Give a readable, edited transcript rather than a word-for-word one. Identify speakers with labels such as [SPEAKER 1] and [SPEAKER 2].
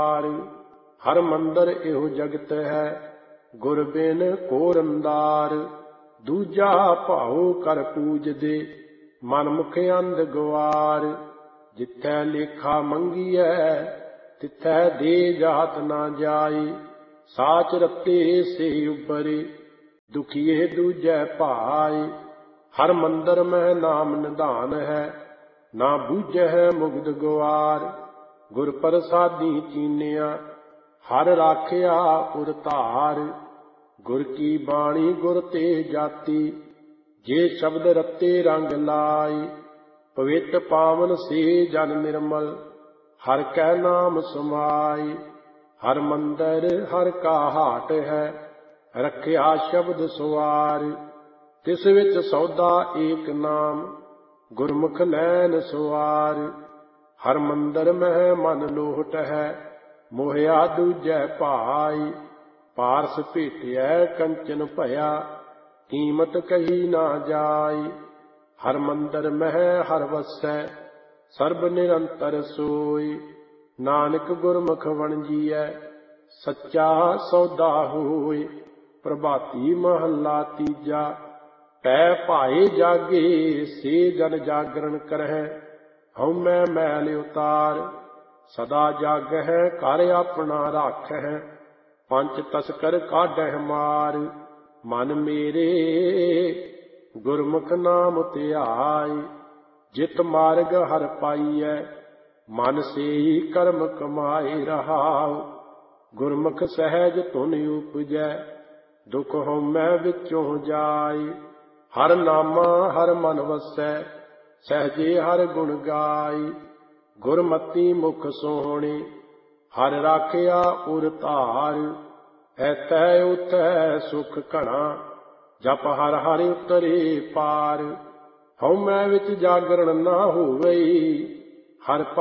[SPEAKER 1] हर मंदर एहो जगत है, गुर बिन को रंदार। दूजा भाओ कर पूज दे, मन मुख अंध गवार। जिथै लेखा मंगीऐ, तिथै दे जात ना जाई। साच रते से उबरे, दुखिए दूजै भाई। हर मंदर में नाम निधान है, ना बूझै मुग्ध गवार। गुर प्रसादी चीनिया, हर राखिया उर धार। गुर की बाणी गुर ते जाती, जे शब्द रते रंग लाई। पवित्र पावन से जन निर्मल, हर कै नाम समाई। हर मंदिर हर का हाट है, रखिया शब्द सवार। तिस विच सौदा एक नाम, गुरमुख लैन सवार। हर मंदिर में मन लोट है, मोहिया दूजै भाई। पारस भेटिया कंचन भया, कीमत कही ना जाई। हर मंदिर में हर वसै, सर्ब निरंतर सोई। नानक गुरमुख वणजीऐ, सच्चा सौदा होय। प्रभाती महला तीजा, पै भाए जागे से जन जागरण करਹਿ। हउमै मैल उतार, सदा जागਹਿ कर अपना राखਹਿ। पंच तस्कर काढਹਿ मार, मन मेरे गुरमुख नाम धियाई। जित मार्ग हर पाइयै, मन से ही कर्म कमाए रहाओ। गुरमुख सहज धुन उपजै, दुख हउमै विचों जाई। हर नामा हर मन वसै, सहजे हर गुण गाई। गुरमति मुख सोहणी, हर राखिया उर धार। ऐतै उतै सुख घना, जप हर हर उतरे पार। हउमै विच जागरण ना होवई, हर